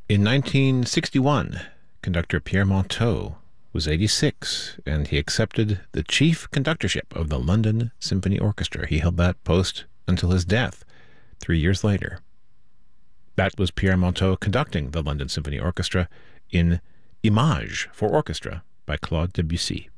In 1961, conductor Pierre Monteux was 86, and he accepted the chief conductorship of the London Symphony Orchestra. He held that post until his death 3 years later. That was Pierre Monteux conducting the London Symphony Orchestra in Images for Orchestra by Claude Debussy.